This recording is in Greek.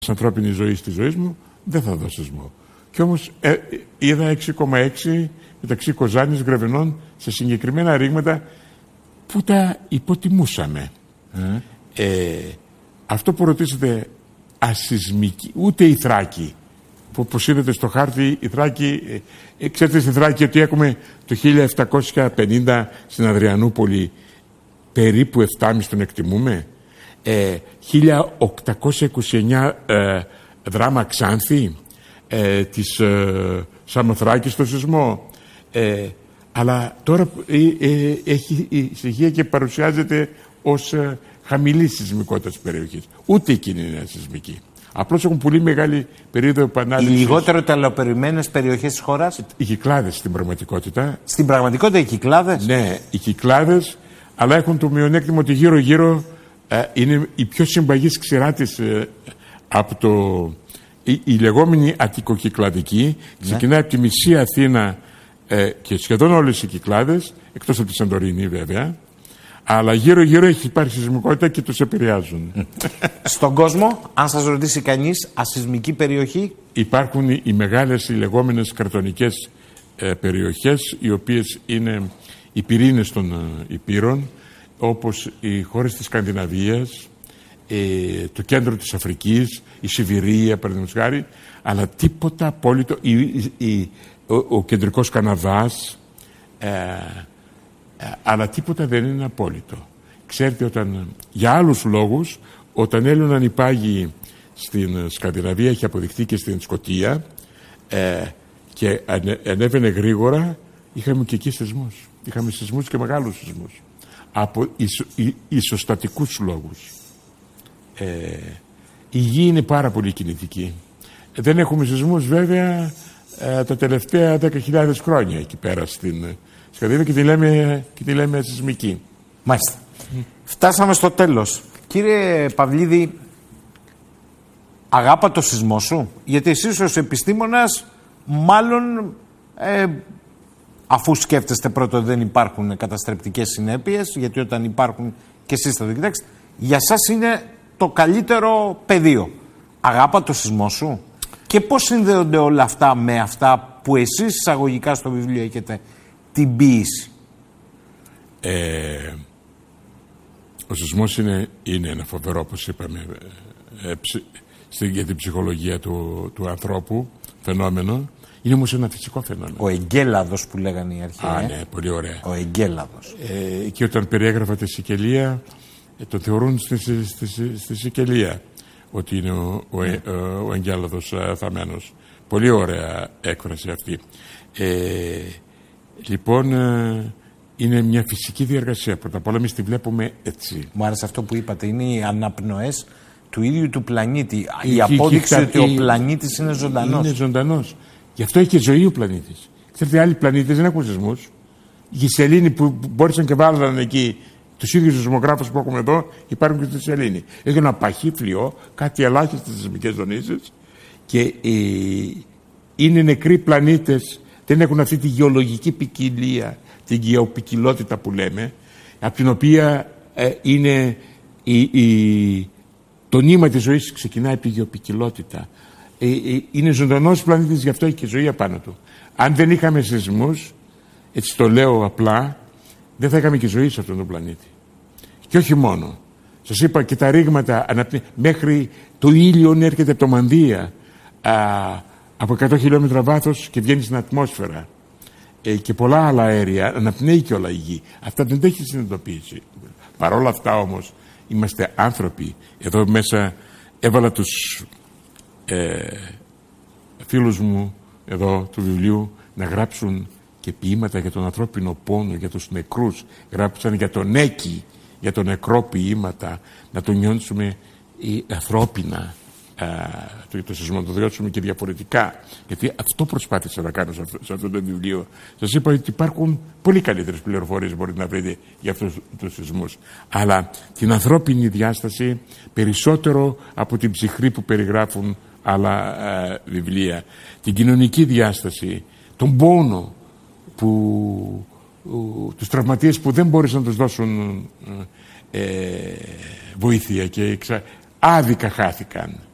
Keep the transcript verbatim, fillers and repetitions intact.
ανθρώπινη ζωή στη ζωή μου, δεν θα δω σεισμό. Κι όμως ε, είδα έξι κόμμα έξι μεταξύ Κοζάνης, Γρεβενών σε συγκεκριμένα ρήγματα που τα υποτιμούσαμε. Mm. Ε, αυτό που ρωτήσατε, ασυσμική, ούτε η Θράκη, που όπως είδατε στο χάρτη, η Θράκη, ε, ξέρετε στη Θράκη ότι έχουμε το χίλια επτακόσια πενήντα στην Αδριανούπολη περίπου επτά κόμμα πέντε τον εκτιμούμε. Ε, χίλια οκτακόσια είκοσι εννιά ε, δράμα Ξάνθη, ε, της ε, Σαμοθράκης στο σεισμό. Ε, αλλά τώρα ε, ε, έχει η στοιχεία και παρουσιάζεται ως ε, χαμηλή σεισμικότητα της περιοχής. Ούτε εκείνη είναι σεισμική. Απλώς έχουν πολύ μεγάλη περίοδο επανάληψης. Οι λιγότερο τελειοποιημένες περιοχές της χώρας. Οι Κυκλάδες στην πραγματικότητα. Στην πραγματικότητα οι Κυκλάδες. Ναι, οι Κυκλάδες, αλλά έχουν το μειονέκτημα ότι γύρω-γύρω ε, είναι η πιο συμπαγής ξηρά της ε, από το... Η, η λεγόμενη Αττικοκυκλαδική, ναι. Ξεκινάει από τη μισή Αθήνα ε, και σχεδόν όλες οι Κυκλάδες, εκτός από τη Σαντορίνη βέβαια, αλλά γύρω-γύρω έχει υπάρξει σεισμικότητα και τους επηρεάζουν. Στον κόσμο, αν σας ρωτήσει κανείς, ασεισμική περιοχή. Υπάρχουν οι, οι μεγάλες, οι λεγόμενες καρτονικές ε, περιοχές, οι οποίες είναι οι πυρήνες των ε, υπήρων, όπως οι χώρες της Σκανδιναβίας, ε, το κέντρο της Αφρικής, η Σιβηρία, παραδείγματος χάρη, αλλά τίποτα απόλυτο, η, η, η, ο, ο κεντρικός Καναδάς, ε, αλλά τίποτα δεν είναι απόλυτο. Ξέρετε, όταν, για άλλους λόγους, όταν έλυναν οι πάγοι στην Σκανδιναβία, έχει αποδειχθεί και στην Σκωτία, ε, και ανέβαινε γρήγορα, είχαμε και εκεί σεισμούς. Είχαμε σεισμούς και μεγάλους σεισμούς. Από ισο, ι, ισοστατικούς λόγους. Ε, η γη είναι πάρα πολύ κινητική. Δεν έχουμε σεισμούς βέβαια ε, τα τελευταία δέκα χιλιάδες χρόνια εκεί πέρα στην Σκανδιναβία και τη λέμε, και τη λέμε σεισμική. Μάλιστα. Mm. Φτάσαμε στο τέλος. Κύριε Παυλίδη, αγάπα το σεισμό σου, γιατί εσείς ως επιστήμονας μάλλον ε, αφού σκέφτεστε πρώτα ότι δεν υπάρχουν καταστρεπτικές συνέπειες, γιατί όταν υπάρχουν και εσείς θα το κοιτάξετε, για σας είναι το καλύτερο πεδίο. Αγάπα το σεισμό σου. Και πώς συνδέονται όλα αυτά με αυτά που εσείς εισαγωγικά στο βιβλίο έχετε την ποίηση? Ε, ο σεισμός είναι, είναι ένα φοβερό, όπως είπαμε, ε, ψ, για την ψυχολογία του, του ανθρώπου φαινόμενο. Είναι όμως ένα φυσικό φαινόμενο. Ο εγκέλαδος που λέγανε οι αρχαίοι. Α, ναι, πολύ ωραία. Ο εγκέλαδος. Ε, και όταν περιέγραφα τη Σικελία, ε, το θεωρούν στη, στη, στη, στη Σικελία ότι είναι ο, ο, ναι. ο, ο εγκέλαδος ε, θαμμένος. Πολύ ωραία έκφραση αυτή. Ε, λοιπόν, ε, είναι μια φυσική διεργασία. Πρώτα απ' όλα εμείς τη βλέπουμε έτσι. Μου άρεσε αυτό που είπατε. Είναι οι αναπνοές του ίδιου του πλανήτη. Η, η απόδειξη η, ότι η, ο πλανήτης είναι ζωντανός. Είναι ζωντανός. Γι' αυτό έχει και ζωή ο πλανήτης. Ξέρετε, άλλοι πλανήτες δεν έχουν σεισμούς. Οι σελήνοι που μπόρεσαν και βάλαν εκεί τους ίδιους σεισμογράφους που έχουμε εδώ, υπάρχουν και στη σελήνη. Έχει ένα παχύ φλοιό, κάτι ελάχιστες σεισμικές δονήσεις και ε, είναι νεκροί πλανήτες. Δεν έχουν αυτή τη γεωλογική ποικιλία, την γεωποικιλότητα που λέμε, από την οποία ε, είναι η, η, το νήμα της ζωής ξεκινάει από τη γεωποικιλότητα. Ε, ε, είναι ζωντανός πλανήτης, γι' αυτό έχει και ζωή απάνω του. Αν δεν είχαμε σεισμούς, έτσι το λέω απλά, δεν θα είχαμε και ζωή σε αυτόν τον πλανήτη. Και όχι μόνο. Σας είπα και τα ρήγματα αναπνε... μέχρι το ήλιον έρχεται από το Μανδύα, α, από εκατό χιλιόμετρα βάθος και βγαίνει στην ατμόσφαιρα. Ε, και πολλά άλλα αέρια, αναπνέει και όλα η γη. Αυτά δεν τα έχει συνειδητοποιήσει. Παρ' όλα αυτά όμως είμαστε άνθρωποι. Εδώ μέσα έβαλα τους ε, φίλους μου εδώ του βιβλίου να γράψουν και ποίηματα για τον ανθρώπινο πόνο, για τους νεκρούς. Γράψαν για τον Έκη, για τον νεκρό ποίηματα, να το νιώσουμε ανθρώπινα. Το, το σεισμό, να το διώσουμε και διαφορετικά. Γιατί αυτό προσπάθησα να κάνω σε αυτό, σε αυτό το βιβλίο. Σας είπα ότι υπάρχουν πολύ καλύτερες πληροφορίες μπορείτε να βρείτε για αυτούς τους σεισμούς. Αλλά την ανθρώπινη διάσταση περισσότερο από την ψυχρή που περιγράφουν άλλα α, βιβλία. Την κοινωνική διάσταση, τον πόνο, που, ο, τους τραυματίες που δεν μπόρεσαν να τους δώσουν ε, βοήθεια και εξα, άδικα χάθηκαν.